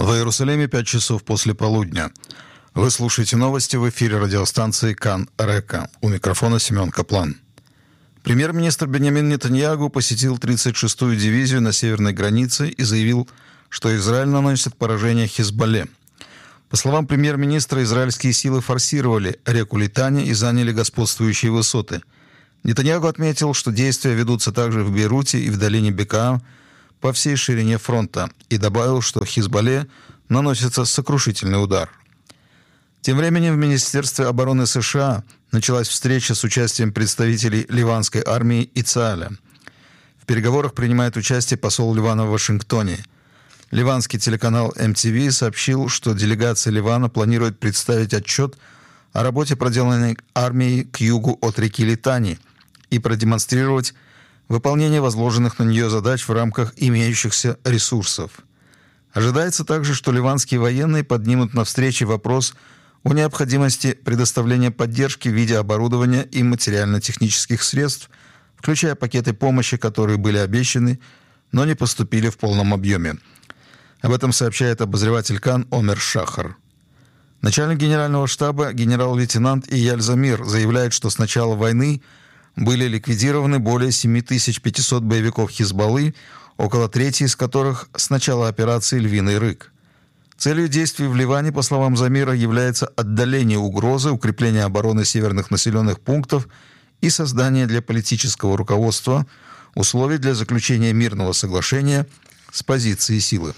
В Иерусалиме 5 часов после полудня. Вы слушаете новости в эфире радиостанции Кан Река. У микрофона Семен Каплан. Премьер-министр Биньямин Нетаньяху посетил 36-ю дивизию на северной границе и заявил, что Израиль наносит поражение Хизбалле. По словам премьер-министра, израильские силы форсировали реку Литани и заняли господствующие высоты. Нетаньяху отметил, что действия ведутся также в Бейруте и в долине Бекаа по всей ширине фронта, и добавил, что Хизбалле наносится сокрушительный удар. Тем временем в Министерстве обороны США началась встреча с участием представителей ливанской армии и ЦААля. В переговорах принимает участие посол Ливана в Вашингтоне. Ливанский телеканал MTV сообщил, что делегация Ливана планирует представить отчет о работе, проделанной армией к югу от реки Литани, и продемонстрировать выполнение возложенных на нее задач в рамках имеющихся ресурсов. Ожидается также, что ливанские военные поднимут на встрече вопрос о необходимости предоставления поддержки в виде оборудования и материально-технических средств, включая пакеты помощи, которые были обещаны, но не поступили в полном объеме. Об этом сообщает обозреватель КАН Омер Шахар. Начальник генерального штаба генерал-лейтенант Ияль Замир заявляет, что с начала войны были ликвидированы более 7500 боевиков Хизбаллы, около трети из которых с начала операции «Львиный рык». Целью действий в Ливане, по словам Замира, является отдаление угрозы, укрепление обороны северных населенных пунктов и создание для политического руководства условий для заключения мирного соглашения с позиции силы.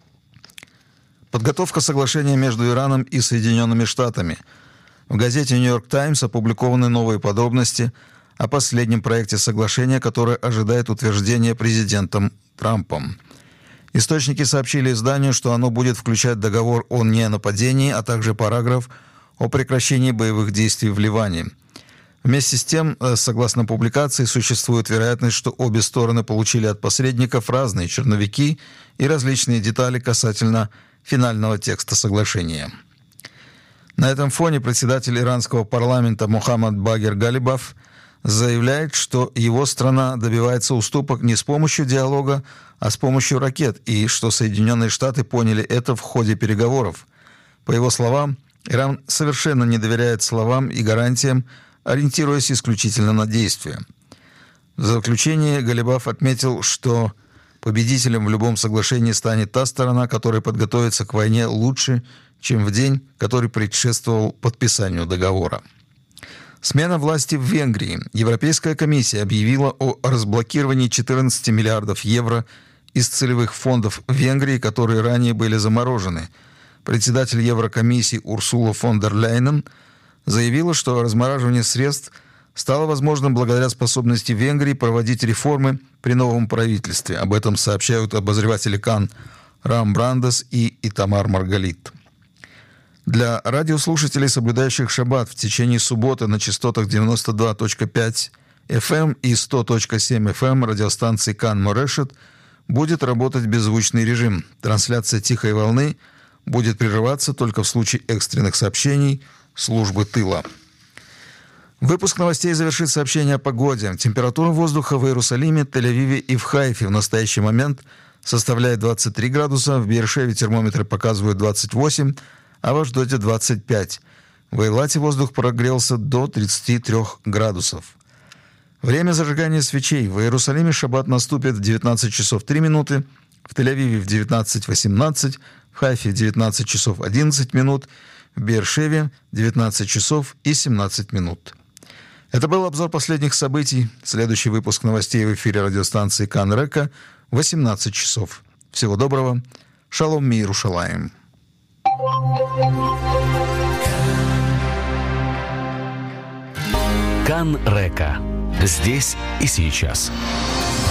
Подготовка соглашения между Ираном и Соединенными Штатами. В газете «Нью-Йорк Таймс» опубликованы новые подробности о последнем проекте соглашения, которое ожидает утверждения президентом Трампом. Источники сообщили изданию, что оно будет включать договор о ненападении, а также параграф о прекращении боевых действий в Ливане. Вместе с тем, согласно публикации, существует вероятность, что обе стороны получили от посредников разные черновики и различные детали касательно финального текста соглашения. На этом фоне председатель иранского парламента Мохаммад Багир Галибаф заявляет, что его страна добивается уступок не с помощью диалога, а с помощью ракет, и что Соединенные Штаты поняли это в ходе переговоров. По его словам, Иран совершенно не доверяет словам и гарантиям, ориентируясь исключительно на действия. В заключение Галибаф отметил, что победителем в любом соглашении станет та сторона, которая подготовится к войне лучше, чем в день, который предшествовал подписанию договора. Смена власти в Венгрии. Европейская комиссия объявила о разблокировании 14 миллиардов евро из целевых фондов Венгрии, которые ранее были заморожены. Председатель Еврокомиссии Урсула фон дер Ляйен заявила, что размораживание средств стало возможным благодаря способности Венгрии проводить реформы при новом правительстве. Об этом сообщают обозреватели КАН Рам Брандес и Итамар Маргалит. Для радиослушателей, соблюдающих шаббат в течение субботы на частотах 92.5 FM и 100.7 FM радиостанции «Кан Морешет» будет работать беззвучный режим. Трансляция «Тихой волны» будет прерываться только в случае экстренных сообщений службы тыла. Выпуск новостей завершит сообщение о погоде. Температура воздуха в Иерусалиме, Тель-Авиве и в Хайфе в настоящий момент составляет 23 градуса, в Беэр-Шеве термометры показывают 28, а в Ашдоде 25. В Эйлате воздух прогрелся до 33 градусов. Время зажигания свечей. В Иерусалиме шаббат наступит в 19 часов 3 минуты, в Тель-Авиве в 19:18, в Хайфе в 19 часов 11 минут, в Беэр-Шеве 19 часов и 17 минут. Это был обзор последних событий. Следующий выпуск новостей в эфире радиостанции Кан Река в 18 часов. Всего доброго. Шалом ми-Иерушалаим. Кан Река. Здесь и сейчас.